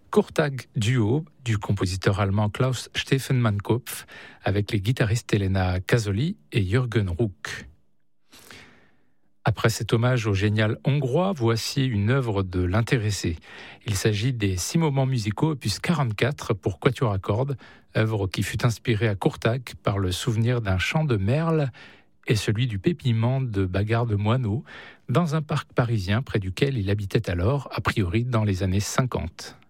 Kurtag duo du compositeur allemand Klaus Steffen Mannekopf avec les guitaristes Elena Casoli et Jürgen Ruck. Après cet hommage au génial hongrois, voici une œuvre de l'intéressé. Il s'agit des 6 moments musicaux opus 44 pour quatuor à cordes, œuvre qui fut inspirée à Kurtag par le souvenir d'un chant de merle et celui du pépillement de bagarre de moineaux dans un parc parisien près duquel il habitait alors, a priori dans les années 50.